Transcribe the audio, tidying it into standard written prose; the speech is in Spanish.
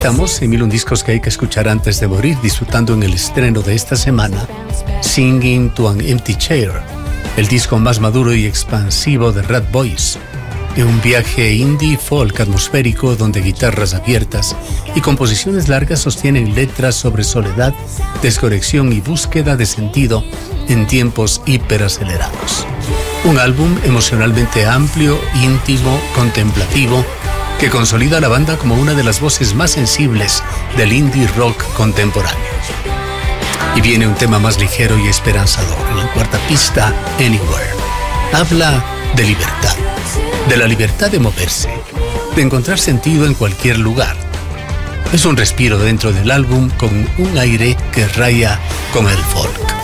Estamos en 1001 discos que hay que escuchar antes de morir, disfrutando en el estreno de esta semana Singing to an Empty Chair, el disco más maduro y expansivo de Rat Boys, en un viaje indie folk atmosférico donde guitarras abiertas y composiciones largas sostienen letras sobre soledad, desconexión y búsqueda de sentido en tiempos hiperacelerados. Un álbum emocionalmente amplio, íntimo, contemplativo, que consolida a la banda como una de las voces más sensibles del indie rock contemporáneo. Y viene un tema más ligero y esperanzador. En la cuarta pista, Anywhere, habla de libertad, de la libertad de moverse, de encontrar sentido en cualquier lugar. Es un respiro dentro del álbum con un aire que raya con el folk.